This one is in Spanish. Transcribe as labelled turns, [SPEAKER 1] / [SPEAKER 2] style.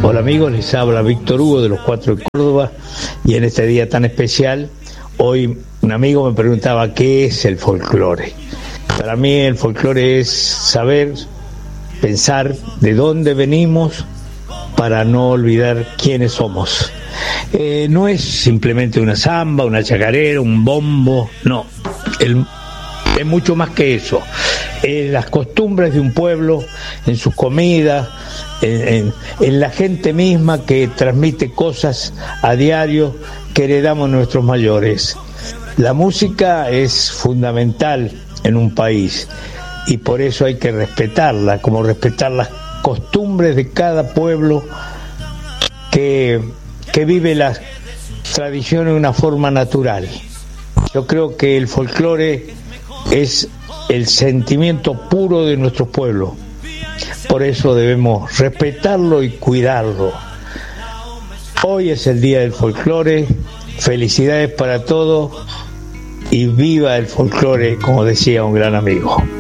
[SPEAKER 1] Hola amigos, les habla Víctor Hugo de los Cuatro de Córdoba y en este día tan especial, hoy un amigo me preguntaba ¿qué es el folclore? Para mí el folclore es saber, pensar de dónde venimos para no olvidar quiénes somos. No es simplemente una samba, una chacarera, un bombo, no, es mucho más que eso. Las costumbres de un pueblo, en sus comidas, en la gente misma que transmite cosas a diario que heredamos nuestros mayores. La música es fundamental en un país y por eso hay que respetarla, como respetar las costumbres de cada pueblo que vive las tradiciones de una forma natural. Yo creo que el folclore es el sentimiento puro de nuestro pueblo. Por eso debemos respetarlo y cuidarlo. Hoy es el día del folclore. Felicidades para todos y viva el folclore, como decía un gran amigo.